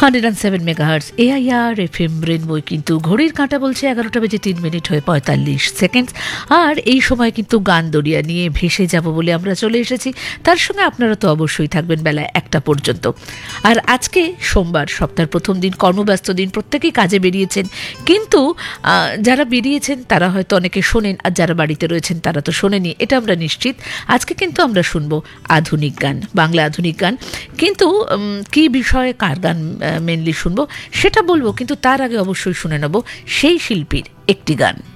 107 megahertz AIR FM rainbow, কিন্তু ঘড়ির কাঁটা বলছে 11টা বেজে 3 মিনিট হয়ে 45 সেকেন্ড। আর এই সময় কিন্তু গান দরিয়া নিয়ে ভেসে যাব বলে আমরা চলে এসেছি। তার সঙ্গে আপনারা তো অবশ্যই থাকবেন বেলা 1টা পর্যন্ত। আর আজকে সোমবার, সপ্তাহের প্রথম দিন, কর্মব্যস্ত দিন, প্রত্যেকেই কাজে বেরিয়েছেন, কিন্তু যারা বেরিয়েছেন তারা হয়তো অনেকে শোনেন, আর যারা বাড়িতে রয়েছেন তারা তো শোনেনি, এটা আমরা নিশ্চিত। আজকে কিন্তু আমরা শুনবো আধুনিক গান, বাংলা আধুনিক গান। কিন্তু কী বিষয়ে কার গান মেনলি শুনবো সেটা বলবো, কিন্তু তার আগে অবশ্যই শুনে নেব সেই শিল্পীর একটি গান।